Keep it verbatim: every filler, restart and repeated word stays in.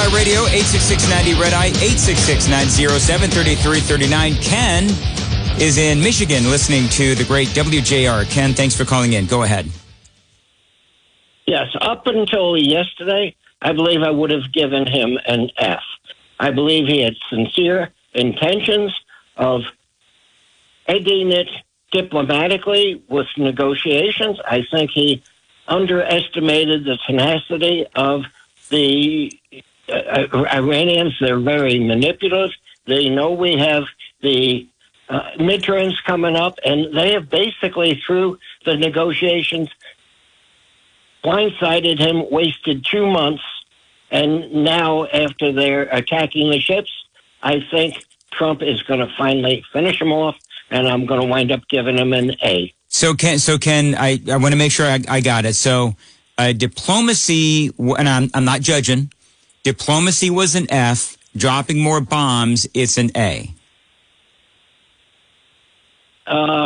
Eye Radio, eight six six, ninety, Red Eye, eight six six, nine zero seven, three three three nine. Ken is in Michigan listening to the great W J R. Ken, thanks for calling in. Go ahead. Yes, up until yesterday, I believe I would have given him an F. I believe he had sincere intentions of ending it diplomatically with negotiations. I think he underestimated the tenacity of the uh, Iranians. They're very manipulative. They know we have the uh, midterms coming up, and they have basically, through the negotiations, blindsided him, wasted two months, and now after they're attacking the ships, I think Trump is going to finally finish him off, and I'm going to wind up giving him an A. So Ken, so Ken, I, I want to make sure I, I got it. So uh, diplomacy, and I'm, I'm not judging, diplomacy was an F, dropping more bombs, it's an A. Uh,